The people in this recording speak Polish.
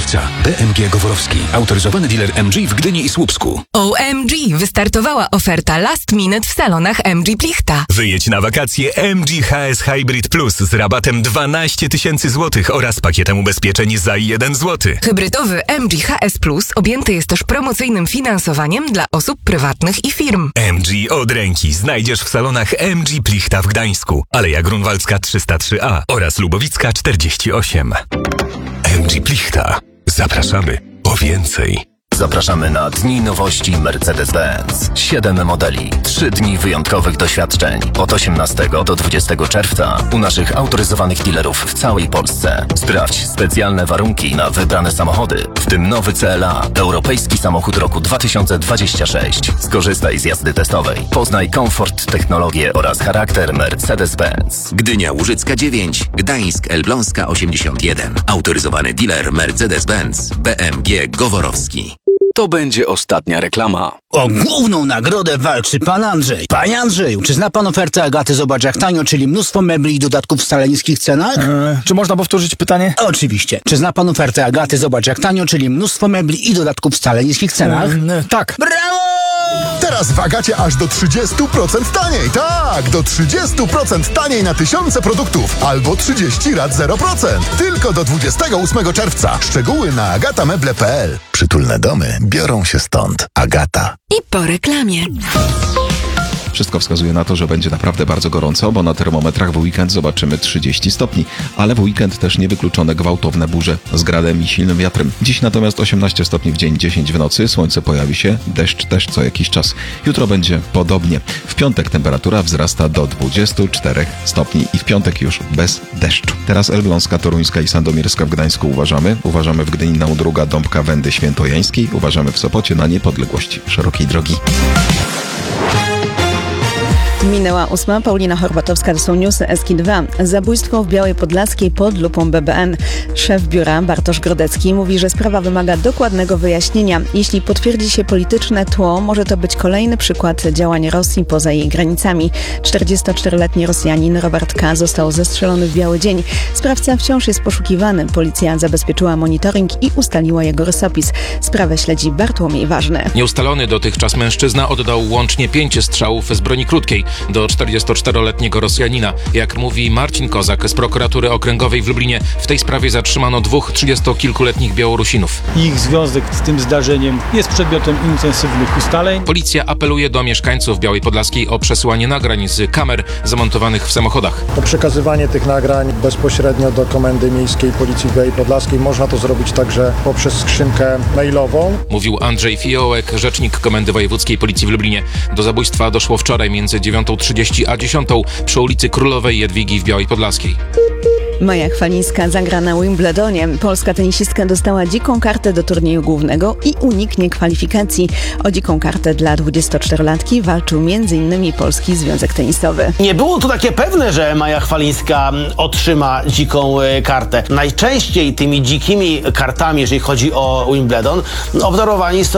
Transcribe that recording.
czerwca. BMG Goworowski. Autoryzowany dealer MG w Gdyni i Słupsku. OMG! Wystartowała oferta Last Minute w salonach MG Plichta. Wyjedź na wakacje MG HS Hybrid Plus z rabatem 12 000 złotych oraz pakietem ubezpieczeń za 1 zł. Hybrydowy MG HS Plus objęty jest też promocyjnym finansowaniem dla osób prywatnych i firm. MG od ręki znajdziesz w salonach MG Plichta w Gdańsku, Aleja Grunwaldzka 303A oraz Lubowicka 48. MG Plichta. Zapraszamy po więcej. Zapraszamy na Dni Nowości Mercedes-Benz. 7 modeli, 3 dni wyjątkowych doświadczeń. Od 18 do 20 czerwca u naszych autoryzowanych dealerów w całej Polsce. Sprawdź specjalne warunki na wybrane samochody, w tym nowy CLA, europejski samochód roku 2026. Skorzystaj z jazdy testowej. Poznaj komfort, technologię oraz charakter Mercedes-Benz. Gdynia Łużycka 9, Gdańsk Elbląska 81. Autoryzowany dealer Mercedes-Benz BMG Goworowski. To będzie ostatnia reklama. O główną nagrodę walczy pan Andrzej. Panie Andrzeju, czy zna pan ofertę Agaty Zobacz jak tanio, czyli mnóstwo mebli i dodatków w wcale niskich cenach? Czy można powtórzyć pytanie? Oczywiście. Czy zna pan ofertę Agaty Zobacz jak tanio, czyli mnóstwo mebli i dodatków w wcale niskich cenach? Tak. Brawo! Teraz w Agacie aż do 30% taniej. Tak, do 30% taniej na tysiące produktów. Albo 30 rat 0%. Tylko do 28 czerwca. Szczegóły na agatameble.pl. Przytulne domy biorą się stąd. Agata. I po reklamie. Wszystko wskazuje na to, że będzie naprawdę bardzo gorąco, bo na termometrach w weekend zobaczymy 30 stopni. Ale w weekend też niewykluczone gwałtowne burze z gradem i silnym wiatrem. Dziś natomiast 18 stopni w dzień, 10 w nocy. Słońce pojawi się, deszcz też co jakiś czas. Jutro będzie podobnie. W piątek temperatura wzrasta do 24 stopni i w piątek już bez deszczu. Teraz Elbląska, Toruńska i Sandomierska w Gdańsku uważamy. Uważamy w Gdyni na Udruga, Dąbka, Wędy Świętojańskiej. Uważamy w Sopocie na niepodległość szerokiej drogi. Minęła 8. Paulina Horbatowska, to są newsy Eski2. Zabójstwo w Białej Podlaskiej pod lupą BBN. Szef biura Bartosz Grodecki mówi, że sprawa wymaga dokładnego wyjaśnienia. Jeśli potwierdzi się polityczne tło, może to być kolejny przykład działań Rosji poza jej granicami. 44-letni Rosjanin Robert K. został zestrzelony w biały dzień. Sprawca wciąż jest poszukiwany. Policja zabezpieczyła monitoring i ustaliła jego rysopis. Sprawę śledzi Bartłomiej Ważny. Nieustalony dotychczas mężczyzna oddał łącznie 5 strzałów z broni krótkiej do 44-letniego Rosjanina. Jak mówi Marcin Kozak z prokuratury okręgowej w Lublinie, w tej sprawie zatrzymano 2 30-kilkuletnich Białorusinów. Ich związek z tym zdarzeniem jest przedmiotem intensywnych ustaleń. Policja apeluje do mieszkańców Białej Podlaskiej o przesyłanie nagrań z kamer zamontowanych w samochodach. O przekazywanie tych nagrań bezpośrednio do Komendy Miejskiej Policji w Białej Podlaskiej można to zrobić także poprzez skrzynkę mailową. Mówił Andrzej Fiołek, rzecznik Komendy Wojewódzkiej Policji w Lublinie. Do zabójstwa doszło wczoraj między 9:30 a 10 przy ulicy Królowej Jadwigi w Białej Podlaskiej. Maja Chwalińska zagra na Wimbledonie. Polska tenisistka dostała dziką kartę do turnieju głównego i uniknie kwalifikacji. O dziką kartę dla 24-latki walczył m.in. Polski Związek Tenisowy. Nie było to takie pewne, że Maja Chwalińska otrzyma dziką kartę. Najczęściej tymi dzikimi kartami, jeżeli chodzi o Wimbledon, obdarowani są